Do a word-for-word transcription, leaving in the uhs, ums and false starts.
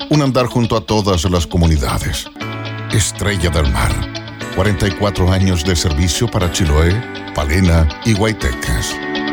Un andar junto a todas las comunidades. Estrella del Mar. cuarenta y cuatro años de servicio para Chiloé, Palena y Guayteques.